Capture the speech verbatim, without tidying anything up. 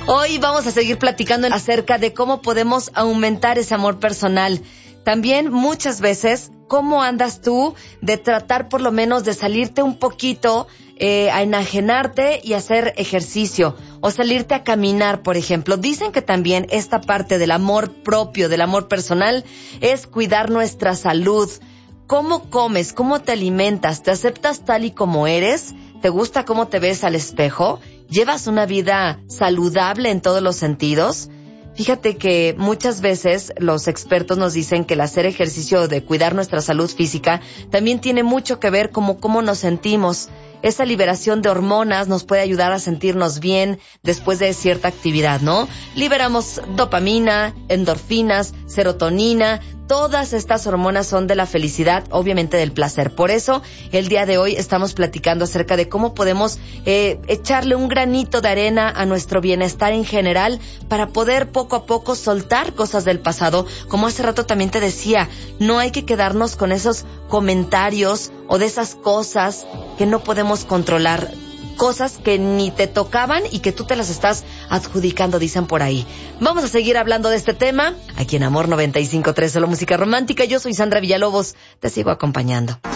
Hoy vamos a seguir platicando acerca de cómo podemos aumentar ese amor personal. También muchas veces, ¿cómo andas tú de tratar por lo menos de salirte un poquito eh, a enajenarte y hacer ejercicio? O salirte a caminar, por ejemplo. Dicen que también esta parte del amor propio, del amor personal, es cuidar nuestra salud. ¿Cómo comes? ¿Cómo te alimentas? ¿Te aceptas tal y como eres? ¿Te gusta cómo te ves al espejo? ¿Llevas una vida saludable en todos los sentidos? Fíjate que muchas veces los expertos nos dicen que el hacer ejercicio de cuidar nuestra salud física también tiene mucho que ver con cómo nos sentimos. Esa liberación de hormonas nos puede ayudar a sentirnos bien después de cierta actividad, ¿no? Liberamos dopamina, endorfinas, serotonina. Todas estas hormonas son de la felicidad, obviamente del placer. Por eso, el día de hoy estamos platicando acerca de cómo podemos eh, echarle un granito de arena a nuestro bienestar en general para poder poco a poco soltar cosas del pasado. Como hace rato también te decía, no hay que quedarnos con esos comentarios o de esas cosas que no podemos controlar. Cosas que ni te tocaban y que tú te las estás adjudicando, dicen por ahí. Vamos a seguir hablando de este tema aquí en Amor noventa y cinco punto tres, solo música romántica. Yo soy Sandra Villalobos, te sigo acompañando.